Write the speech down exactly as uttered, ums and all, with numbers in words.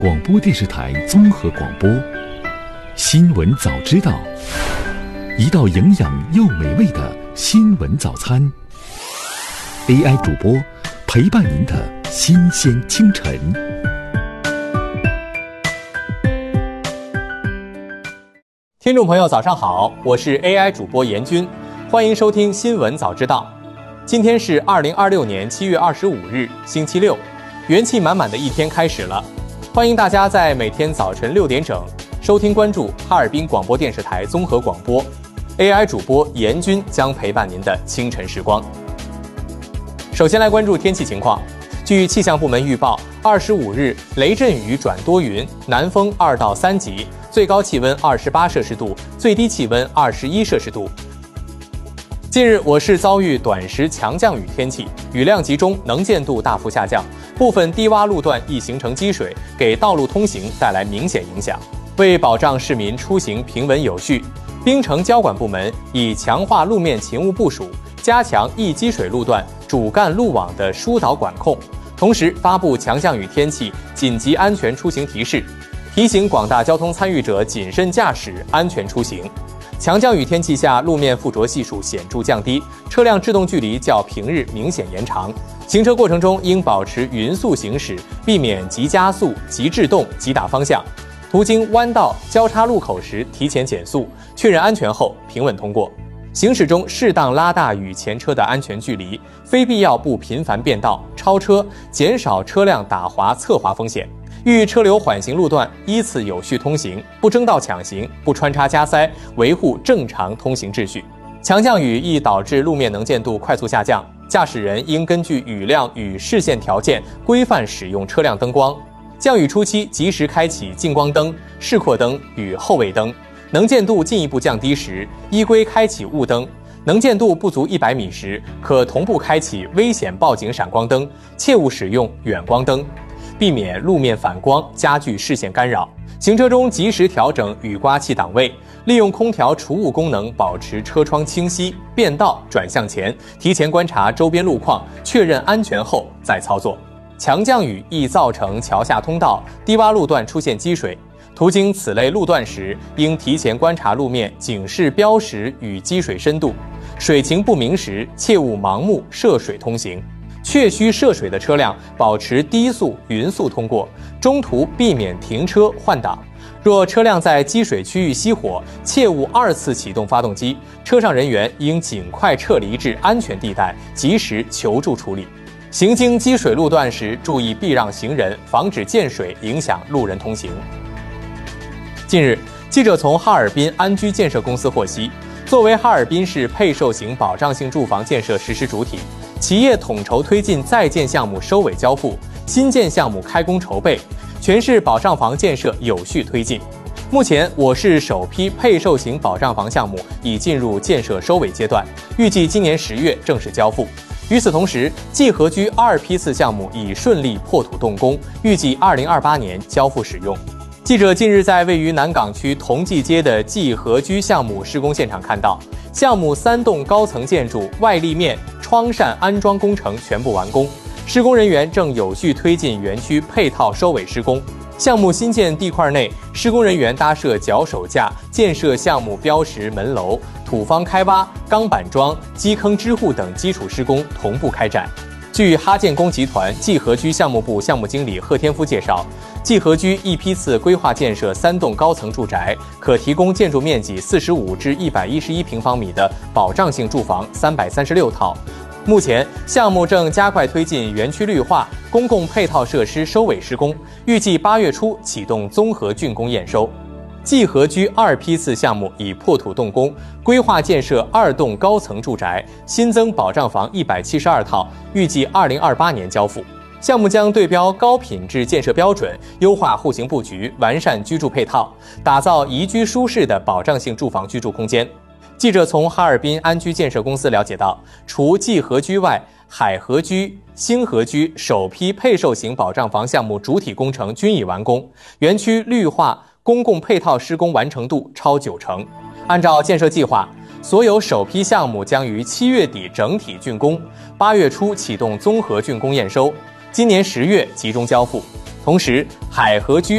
广播电视台综合广播，新闻早知道，一道营养又美味的新闻早餐。A I 主播陪伴您的新鲜清晨。 听众朋友早上好，我是 A I 主播严军，欢迎收听新闻早知道。今天是二零二六年七月二十五日，星期六，元气满满的一天开始了。欢迎大家在每天早晨六点整收听关注哈尔滨广播电视台综合广播 A I 主播严军将陪伴您的清晨时光。首先来关注天气情况。据气象部门预报，二十五日雷阵雨转多云，南风二到三级，最高气温二十八摄氏度，最低气温二十一摄氏度。近日我市遭遇短时强降雨天气，雨量集中，能见度大幅下降，部分低洼路段易形成积水，给道路通行带来明显影响。为保障市民出行平稳有序，滨城交管部门已强化路面勤务部署，加强易积水路段主干路网的疏导管控，同时发布强降雨天气紧急安全出行提示，提醒广大交通参与者谨慎驾驶，安全出行。强降雨天气下，路面附着系数显著降低，车辆制动距离较平日明显延长。行车过程中应保持匀速行驶，避免急加速、急制动、急打方向。途经弯道、交叉路口时提前减速，确认安全后平稳通过。行驶中适当拉大与前车的安全距离，非必要不频繁变道、超车，减少车辆打滑、侧滑风险。遇车流缓行路段，依次有序通行，不争道抢行，不穿插加塞，维护正常通行秩序。强降雨易导致路面能见度快速下降，驾驶人应根据雨量与视线条件规范使用车辆灯光。降雨初期及时开启近光灯、示廓灯与后位灯，能见度进一步降低时，依规开启雾灯。能见度不足一百米时，可同步开启危险报警闪光灯，切勿使用远光灯，避免路面反光加剧视线干扰。行车中及时调整雨刮器档位，利用空调除雾功能保持车窗清晰，变道转向前提前观察周边路况，确认安全后再操作。强降雨易造成桥下通道、低洼路段出现积水，途经此类路段时，应提前观察路面警示标识与积水深度，水情不明时，切勿盲目涉水通行。确需涉水的车辆保持低速匀速通过，中途避免停车换挡。若车辆在积水区域熄火，切勿二次启动发动机，车上人员应尽快撤离至安全地带，及时求助处理。行经积水路段时，注意避让行人，防止溅水影响路人通行。近日，记者从哈尔滨安居建设公司获悉，作为哈尔滨市配售型保障性住房建设实施主体，企业统筹推进在建项目收尾交付，新建项目开工筹备，全市保障房建设有序推进。目前，我市首批配售型保障房项目已进入建设收尾阶段，预计今年十月正式交付。与此同时，济河居二批次项目已顺利破土动工，预计二零二八年交付使用。记者近日在位于南岗区同济街的济河居项目施工现场看到，项目三栋高层建筑外立面、窗扇安装工程全部完工，施工人员正有序推进园区配套收尾施工。项目新建地块内，施工人员搭设脚手架，建设项目标识门楼，土方开挖、钢板桩、基坑支护等基础施工同步开展。据哈建工集团济河居项目部项目经理贺天夫介绍，济河居一批次规划建设三栋高层住宅，可提供建筑面积四十五至一百一十一平方米的保障性住房三百三十六套。目前，项目正加快推进园区绿化、公共配套设施收尾施工，预计八月初启动综合竣工验收。济河居二批次项目已破土动工，规划建设二栋高层住宅，新增保障房一百七十二套，预计二零二八年交付。项目将对标高品质建设标准，优化户型布局，完善居住配套，打造宜居舒适的保障性住房居住空间。记者从哈尔滨安居建设公司了解到，除济河居外，海河居、星河居首批配售型保障房项目主体工程均已完工，园区绿化、公共配套施工完成度超九成。按照建设计划，所有首批项目将于七月底整体竣工，八月初启动综合竣工验收，今年十月集中交付。 同时，海河居